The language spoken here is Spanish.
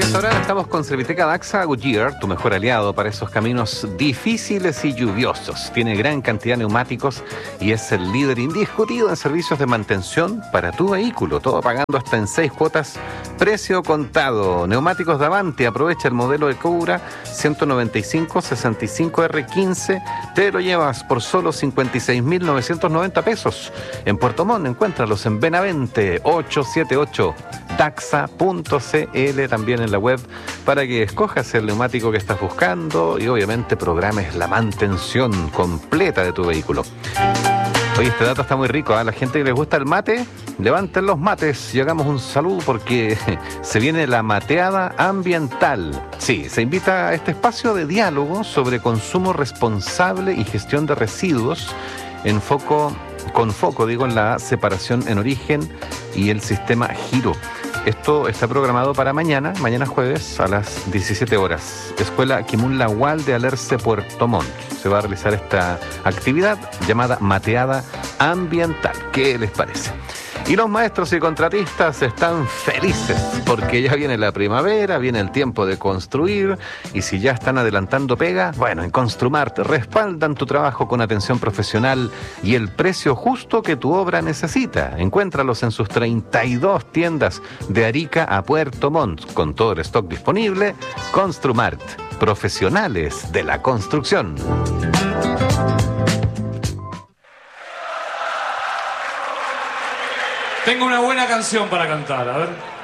restaurante estamos con Serviteca Daxa Goodyear, tu mejor aliado para esos caminos difíciles y lluviosos. Tiene gran cantidad de neumáticos y es el líder indiscutido en servicios de mantención para tu vehículo. Todo pagando hasta en 6 cuotas, precio contado. Neumáticos Davante, aprovecha el modelo de Cobra 195-65R15. Te lo llevas por solo 56.990 pesos. En Puerto Montt, encuéntralos en Benavente 878. Daxa.cl, también en la web, para que escojas el neumático que estás buscando y obviamente programes la mantención completa de tu vehículo. Oye, este dato está muy rico, ¿eh? La gente que les gusta el mate, levanten los mates y hagamos un saludo porque se viene la mateada ambiental. Sí, se invita a este espacio de diálogo sobre consumo responsable y gestión de residuos con foco en la separación en origen y el sistema Giro. Esto está programado para mañana jueves a las 17 horas. Escuela Kimun Lawal de Alerce, Puerto Montt. Se va a realizar esta actividad llamada Mateada Ambiental. ¿Qué les parece? Y los maestros y contratistas están felices porque ya viene la primavera, viene el tiempo de construir y si ya están adelantando pega, bueno, en Construmart respaldan tu trabajo con atención profesional y el precio justo que tu obra necesita. Encuéntralos en sus 32 tiendas de Arica a Puerto Montt con todo el stock disponible. Construmart, profesionales de la construcción. Tengo una buena canción para cantar, a ver.